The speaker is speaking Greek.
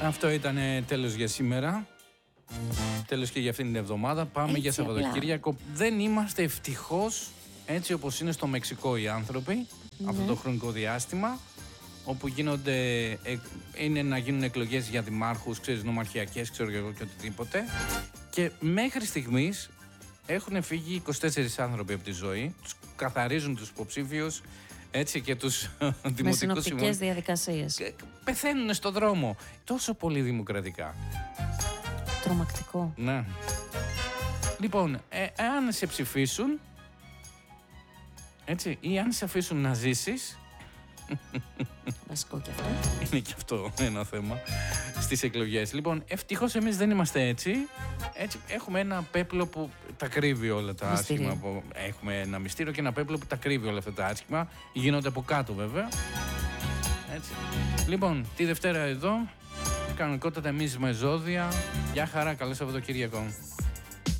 Αυτό ήταν τέλος για σήμερα. Τέλος και για αυτήν την εβδομάδα. Πάμε Έτσι για Σαββατοκύριακο. Δεν είμαστε ευτυχώς έτσι όπως είναι στο Μεξικό οι άνθρωποι αυτό το χρονικό διάστημα, όπου είναι να γίνουν εκλογές για δημάρχους, ξέρεις, νομαρχιακές, ξέρω εγώ και οτιδήποτε. Και μέχρι στιγμής έχουν φύγει 24 άνθρωποι από τη ζωή. Τους καθαρίζουν τους υποψήφιους, έτσι, και τους δημοτικούς με συνοπτικές διαδικασίες. Πεθαίνουν στο δρόμο. Τόσο πολύ δημοκρατικά. Τρομακτικό. Ναι. Λοιπόν, αν σε ψηφίσουν, έτσι, ή αν σε αφήσουν να ζήσεις, βασικό και αυτό. είναι και αυτό ένα θέμα στις εκλογές. Λοιπόν, ευτυχώς εμείς δεν είμαστε έτσι. Έχουμε ένα πέπλο που τα κρύβει όλα τα άσχημα. Έχουμε ένα μυστήριο και ένα πέπλο που τα κρύβει όλα αυτά τα άσχημα. Γίνονται από κάτω βέβαια. Έτσι. Λοιπόν, τη Δευτέρα εδώ, κανονικότατα εμείς με ζώδια. Γεια χαρά, καλό Σαββατοκύριακο.